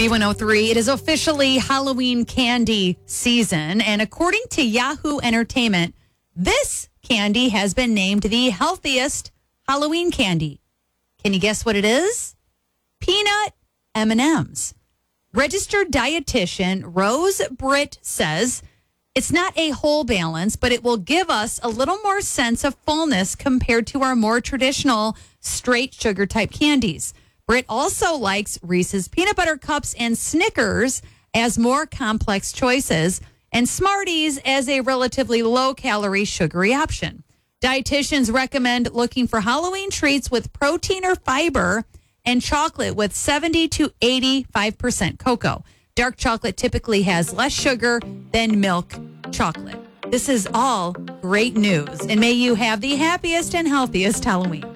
B103, it is officially Halloween candy season. And according to Yahoo Entertainment, this candy has been named the healthiest Halloween candy. Can you guess what it is? Peanut M&Ms. Registered dietitian Rose Britt says it's not a whole balance, but it will give us a little more sense of fullness compared to our more traditional straight sugar type candies. Britt also likes Reese's Peanut Butter Cups and Snickers as more complex choices, and Smarties as a relatively low-calorie sugary option. Dietitians recommend looking for Halloween treats with protein or fiber and chocolate with 70 to 85% cocoa. Dark chocolate typically has less sugar than milk chocolate. This is all great news, and may you have the happiest and healthiest Halloween.